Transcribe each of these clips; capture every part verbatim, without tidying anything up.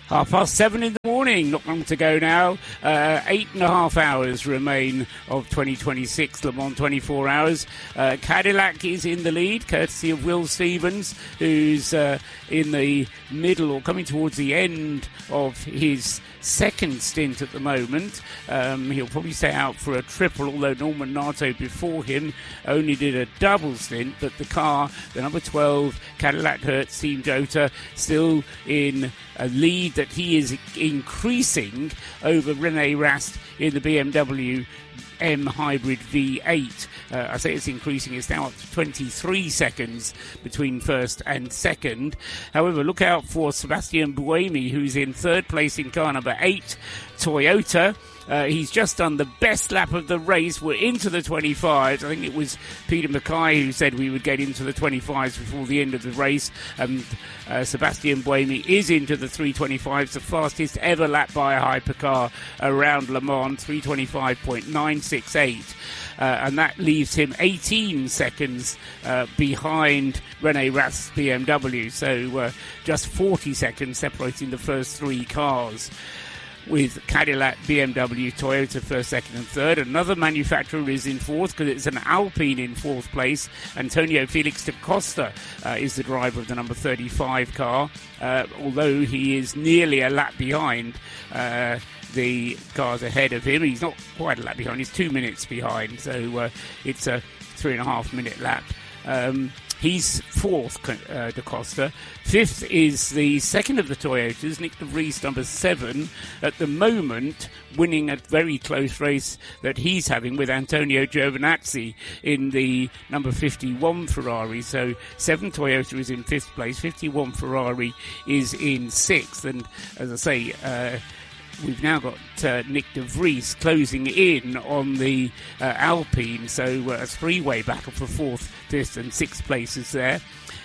Half past seven in the morning, not long to go now. Uh, eight and a half hours remain of twenty twenty-six Le Mans twenty-four hours. Uh, Cadillac is in the lead, courtesy of Will Stevens, who's uh, in the middle or coming towards the end of his second stint at the moment. Um, he'll probably stay out for a triple, although Norman Nato before him only did a double stint. But the car, the number twelve Cadillac Hertz Team Jota, still in a lead that he is increasing over Rene Rast in the B M W M Hybrid V eight. Uh, I say it's increasing. It's now up to twenty-three seconds between first and second. However, look out for Sebastian Buemi, who's in third place in car number eight, Toyota. Uh, he's just done the best lap of the race. We're into the twenty-fives. I think it was Peter Mackay who said we would get into the twenty-fives before the end of the race. And uh, Sebastian Buemi is into the three twenty-fives, the fastest ever lap by a hypercar around Le Mans, three twenty-five point nine six eight. Uh, and that leaves him eighteen seconds uh, behind Rene Rast's B M W. So uh, just forty seconds separating the first three cars, with Cadillac, B M W, Toyota first, second and third. Another manufacturer is in fourth because it's an Alpine in fourth place. Antonio Felix da Costa uh, is the driver of the number thirty-five car, uh, although he is nearly a lap behind uh, the cars ahead of him. He's not quite a lap behind, he's two minutes behind, so uh, it's a three and a half minute lap. Um, He's fourth, uh, Da Costa. Fifth is the second of the Toyotas, Nick de Vries, number seven, at the moment winning a very close race that he's having with Antonio Giovinazzi in the number fifty-one Ferrari. So seven Toyota is in fifth place, fifty-one Ferrari is in sixth. And as I say, uh, we've now got uh, Nick de Vries closing in on the uh, Alpine, so uh, a three-way battle for fourth, fifth and sixth places there.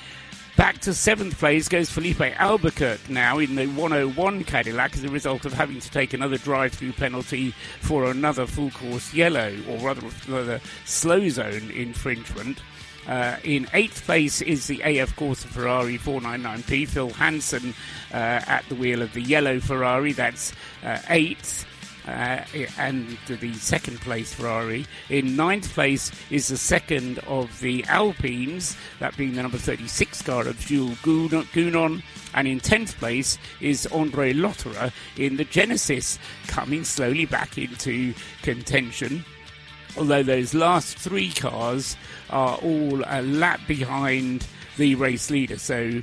Back to seventh place goes Felipe Albuquerque now in the one oh one Cadillac as a result of having to take another drive-through penalty for another full-course yellow, or rather, rather slow zone infringement. Uh, in eighth place is the A F Corsa Ferrari four ninety-nine P, Phil Hansen uh, at the wheel of the yellow Ferrari. That's uh, eighth. Uh, and the second place Ferrari. In ninth place is the second of the Alpines, that being the number thirty-six car of Jules Gounon. And in tenth place is Andre Lotterer in the Genesis, coming slowly back into contention, although those last three cars are all a lap behind the race leader. So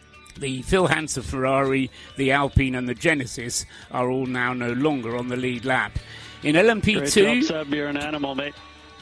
the Phil Hansen Ferrari, the Alpine and the Genesis are all now no longer on the lead lap. In L M P two... Great job, Seb. You're an animal, mate.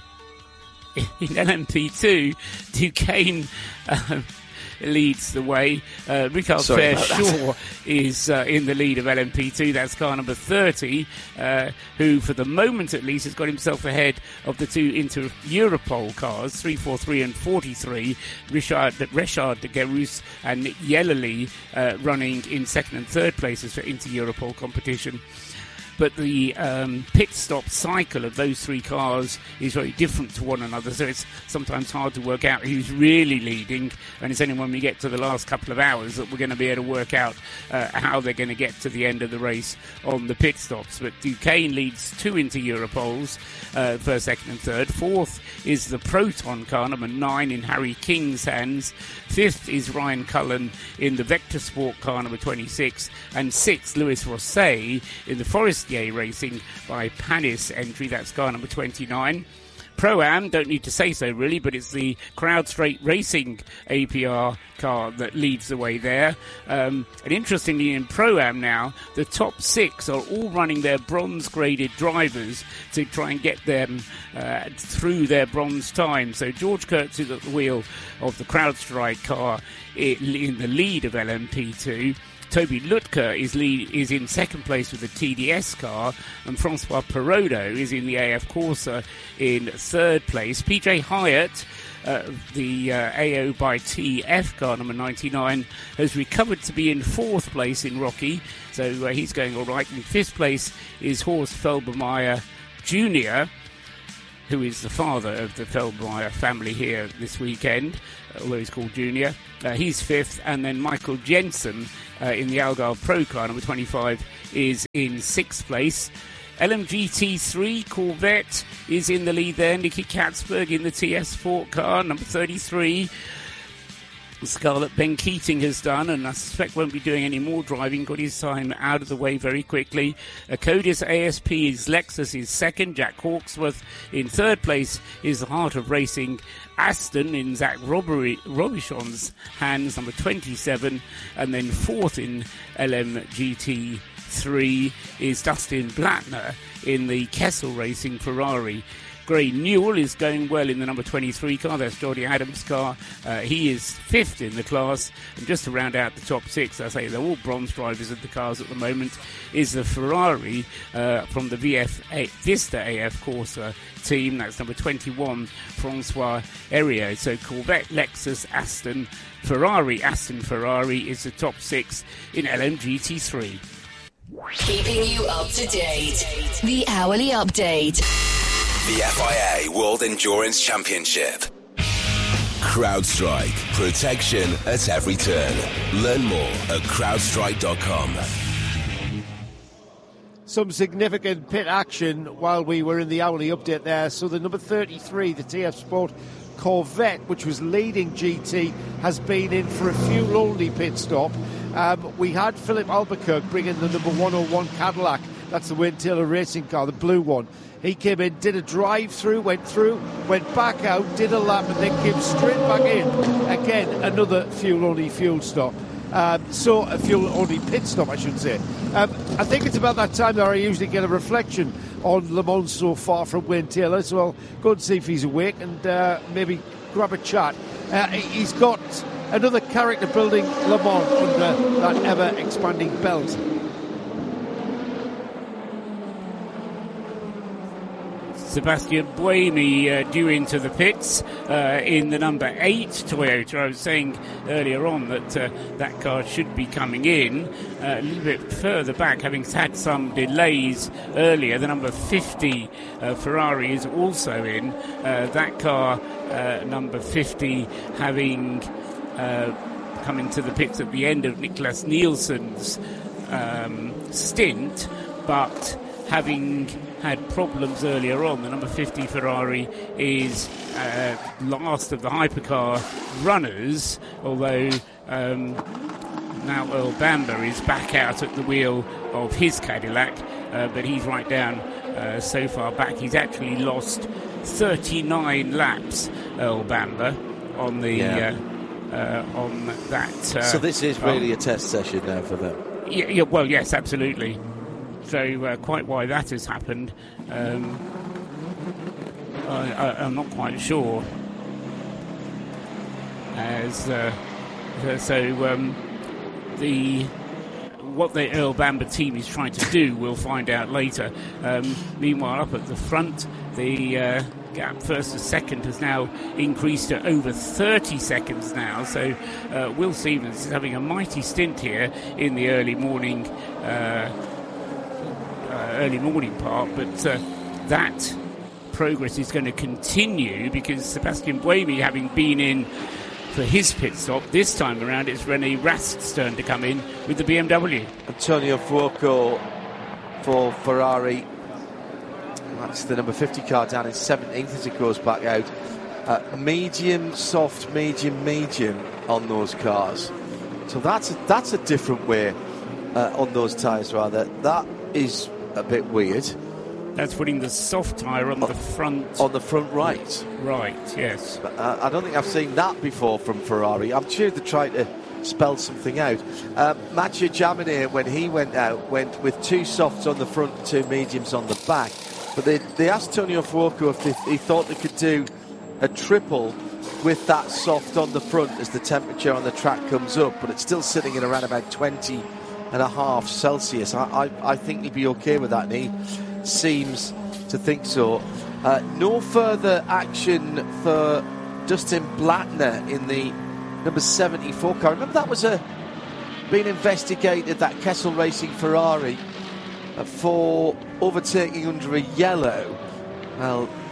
In L M P two, Duquesne um, leads the way. Uh, Richard Fair-Shaw is uh, in the lead of L M P two. That's car number thirty, uh, who, for the moment at least, has got himself ahead of the two Inter Europol cars, three forty-three and forty-three. Richard, Richard de Guerus and Nick Yellerly uh, running in second and third places for Inter Europol competition. But the um, pit stop cycle of those three cars is very different to one another, so it's sometimes hard to work out who's really leading, and it's only when we get to the last couple of hours that we're going to be able to work out uh, how they're going to get to the end of the race on the pit stops. But Duquesne leads two Inter Europols, uh, first, second and third. Fourth is the Proton car, number nine, in Harry King's hands. Fifth is Ryan Cullen in the Vector Sport car, number twenty-six. And sixth, Louis Rosset in the Forestier Racing by Panis entry. That's car number twenty-nine. Pro-Am, don't need to say so really, but it's the Crowd Straight Racing A P R car that leads the way there. Um, and interestingly, in Pro-Am now, the top six are all running their bronze-graded drivers to try and get them uh, through their bronze time. So George Kurtz is at the wheel of the Crowd Strike car in the lead of L M P two. Toby Lutker is lead, is in second place with the T D S car, and Francois Perrodo is in the A F Corsa in third place. P J Hyatt, uh, the uh, A O by T F car number ninety-nine, has recovered to be in fourth place in Rocky, so uh, he's going all right. In fifth place is Horst Felbermeyer Junior who is the father of the Feldmeyer family here this weekend, although he's called Junior. Uh, he's fifth, and then Michael Jensen uh, in the Algarve Pro Car, number twenty-five, is in sixth place. L M G T three Corvette is in the lead there. Nicky Katzberg in the T S Sport car, number thirty-three. Scarlett Ben Keating has done, and I suspect won't be doing any more driving, got his time out of the way very quickly. Uh, Codis A S P is Lexus is second. Jack Hawksworth in third place is the Heart of Racing Aston in Zach Robichon's hands, number twenty-seven. And then fourth in L M G T three is Dustin Blattner in the Kessel Racing Ferrari. Gray Newell is going well in the number twenty-three car. That's Jody Adams' car. Uh, he is fifth in the class. And just to round out the top six, I say they're all bronze drivers of the cars at the moment, is the Ferrari uh, from the V F A, Vista A F Corsa team. That's number twenty-one, Francois Heriot. So Corvette, Lexus, Aston, Ferrari, Aston, Ferrari is the top six in L M G T three. Keeping you up to date. The Hourly Update. The F I A World Endurance Championship. CrowdStrike. Protection at every turn. Learn more at crowdstrike dot com. Some significant pit action while we were in the hourly update there. So the number thirty-three, the T F Sport Corvette, which was leading G T, has been in for a fuel-only pit stop. Um, we had Philip Albuquerque bring in the number one oh one Cadillac. That's the Wayne Taylor racing car, the blue one. He came in, did a drive-through, went through, went back out, did a lap, and then came straight back in. Again, another fuel-only fuel stop. Um, so, a fuel-only pit stop, I should say. Um, I think it's about that time that I usually get a reflection on Le Mans so far from Wayne Taylor. So I'll go and see if he's awake and uh, maybe grab a chat. Uh, he's got another character building Le Mans under that ever-expanding belt. Sebastian Buemi uh, due into the pits uh, in the number eight Toyota. I was saying earlier on that uh, that car should be coming in uh, a little bit further back, having had some delays earlier. The number fifty uh, Ferrari is also in. Uh, that car, uh, number fifty, having uh, come into the pits at the end of Niklas Nielsen's um, stint, but having had problems earlier on. The number fifty Ferrari is uh, last of the hypercar runners, although um, now Earl Bamber is back out at the wheel of his Cadillac, uh, but he's right down uh, so far back. He's actually lost thirty-nine laps, Earl Bamber, on the yeah. uh, uh, on that. Uh, so this is really um, a test session now for them. Yeah, yeah well, yes, absolutely. So uh, quite why that has happened, um, I, I, I'm not quite sure. As uh, so, um, the what the Earl Bamber team is trying to do, we'll find out later. Um, meanwhile, up at the front, the uh, gap first to second has now increased to over thirty seconds now. So uh, Will Stevens is having a mighty stint here in the early morning. Uh, Uh, early morning part, but uh, that progress is going to continue because Sebastian Buemi, having been in for his pit stop, this time around it's René Rast's turn to come in with the B M W. Antonio Fuoco for Ferrari, that's the number fifty car, down in seventeenth as it goes back out. Uh, medium, soft, medium, medium on those cars. So that's a, that's a different way uh, on those tyres rather. That is a bit weird. That's putting the soft tyre on, on the front. On the front right. Right, yes. But, uh, I don't think I've seen that before from Ferrari. I'm sure they're trying to spell something out. Uh, Mathieu Jaminet, when he went out, went with two softs on the front and two mediums on the back. But they, they asked Antonio Fuoco if they, he thought they could do a triple with that soft on the front as the temperature on the track comes up, but it's still sitting at around about twenty and a half Celsius. I, I, I think he'd be okay with that, and he seems to think so. Uh, no further action for Dustin Blattner in the number seventy-four car. Remember that was a being investigated, that Kessel Racing Ferrari, uh, for overtaking under a yellow. Well,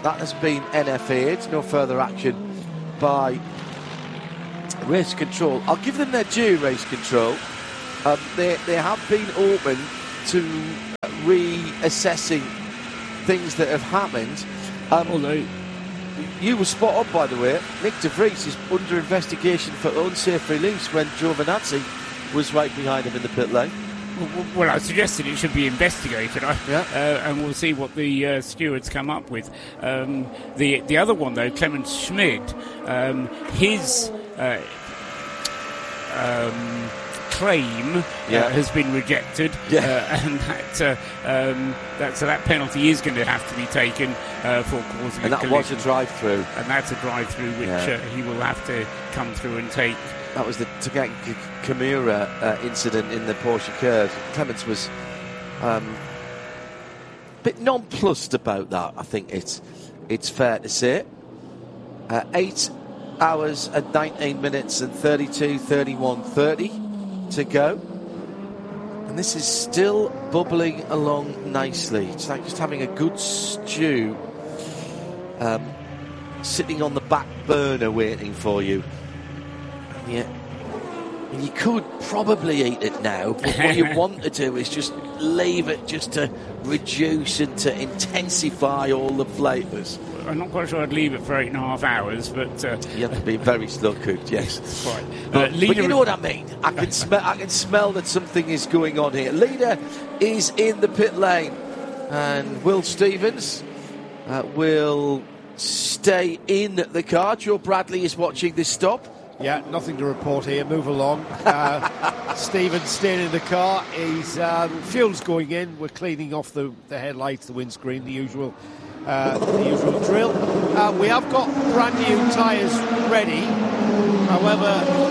that has been N F A'd. No further action by Race Control. I'll give them their due, Race Control. Um, they, they have been open to reassessing things that have happened. Um, Although you were spot on, by the way. Nick De Vries is under investigation for unsafe release when Giovinazzi was right behind him in the pit lane. Well, well, I suggested it should be investigated, I, Yeah. uh, and we'll see what the uh, stewards come up with. Um, the the other one, though, Clemens Schmid, um, his uh, um, claim Yeah. uh, has been rejected, Yeah. uh, and that, uh, um, that so that penalty is going to have to be taken uh, for causing And a that was collision. a drive-through. And that's a drive-through which Yeah. uh, he will have to come through and take. That was the Takaki Kimura uh, incident in the Porsche curve. Clements was um, a bit nonplussed about that, I think it's it's fair to say. Uh, eight hours and nineteen minutes and thirty-two, thirty-one, thirty to go. And this is still bubbling along nicely. It's like just having a good stew um, sitting on the back burner waiting for you. Yeah, and you could probably eat it now, but what you want to do is just leave it just to reduce and to intensify all the flavours. I'm not quite sure I'd leave it for eight and a half hours, but uh, You have to be very slow cooked, yes. quite. But, Uh, but leader you know what I mean. I can smell. I can smell that something is going on here. Leader is in the pit lane, and Will Stevens uh, will stay in the car. Joe Bradley is watching this stop. Yeah, nothing to report here. Move along. Uh, Stephen's staying in the car. He's um, fuel's going in. We're cleaning off the, the headlights, the windscreen, the usual, uh, the usual drill. Uh, we have got brand new tyres ready. However,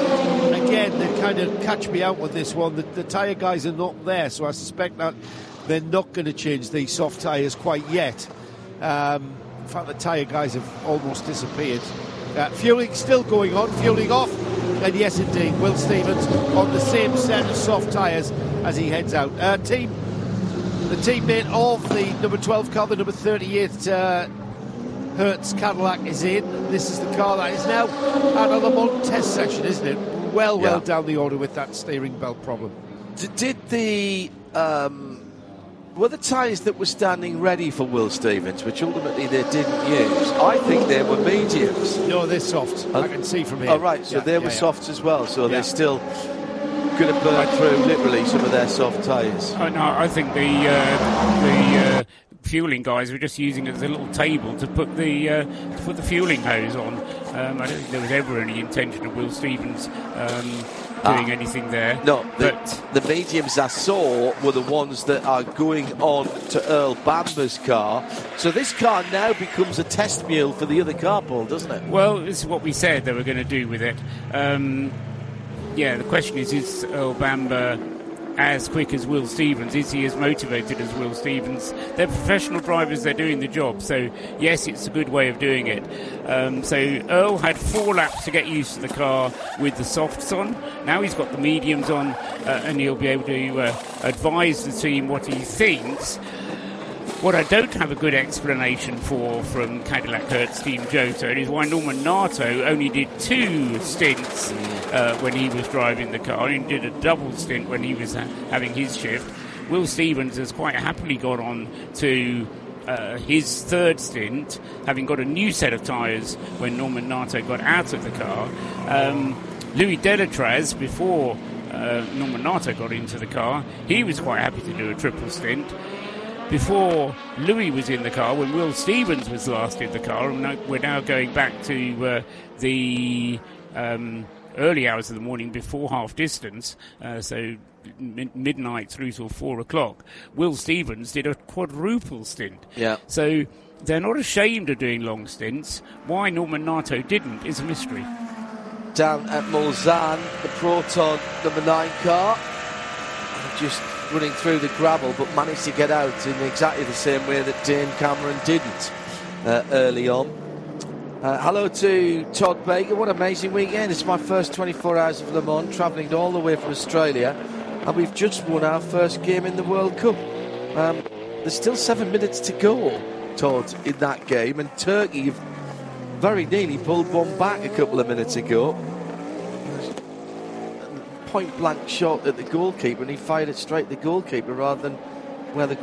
again, they kind of catch me out with this one. The, the tyre guys are not there, so I suspect that they're not going to change these soft tyres quite yet. Um, in fact, the tyre guys have almost disappeared. Uh, fueling still going on, fueling off, and yes indeed, Will Stevens on the same set of soft tyres as he heads out. Uh, team, the teammate of the number twelve car, the number thirty-eight uh, Hertz Cadillac is in. This is the car that is now at a Le Mans test session, isn't it? Well, well Yeah. down the order with that steering belt problem. D- did the um, were the tyres that were standing ready for Will Stevens, which ultimately they didn't use? I think they were mediums. No, they're soft. Oh. I can see from here. Oh, right, so Yeah, they yeah, were yeah. softs as well, so Yeah. they're still going to burn through, literally, some of their soft tyres. Oh, no, I think the uh, the uh, fueling guys were just using it as a little table to put the uh, to put the fueling hose on. Um, I don't think there was ever any intention of Will Stevens um, doing Ah. anything there. No, the, but the mediums I saw were the ones that are going on to Earl Bamber's car. So this car now becomes a test mule for the other car, Paul, doesn't it? well, this is what we said they were going to do with it. Um, yeah, the question is: is Earl Bamber as quick as Will Stevens? Is he as motivated as Will Stevens? They're professional drivers, they're doing the job, so yes, it's a good way of doing it. Um, so Earl had four laps to get used to the car with the softs on. Now he's got the mediums on, uh, and he'll be able to uh, advise the team what he thinks. What I don't have a good explanation for from Cadillac Hertz Team Jota is why Norman Nato only did two stints uh, when he was driving the car, and did a double stint when he was ha- having his shift. Will Stevens has quite happily got on to uh, his third stint, having got a new set of tyres when Norman Nato got out of the car. Um, Louis Delatraz, before uh, Norman Nato got into the car, he was quite happy to do a triple stint. Before Louis was in the car, when Will Stevens was last in the car, and now- we're now going back to uh, the um, early hours of the morning before half distance, uh, so mi- midnight through till four o'clock, Will Stevens did a quadruple stint. Yeah. So they're not ashamed of doing long stints. Why Norman Nato didn't is a mystery. Down at Mulsanne, the Proton number nine car, just running through the gravel, but managed to get out in exactly the same way that Dane Cameron didn't uh, early on. Uh, hello to Todd Baker. What an amazing weekend. It's my first twenty-four hours of Le Mans, travelling all the way from Australia, and we've just won our first game in the World Cup. Um, there's still seven minutes to go Todd in that game, and Turkey have very nearly pulled one back a couple of minutes ago. Point blank shot at the goalkeeper, and he fired it straight at the goalkeeper rather than where the